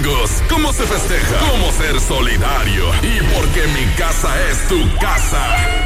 domingos, cómo se festeja, cómo ser solidario y porque mi casa es tu casa.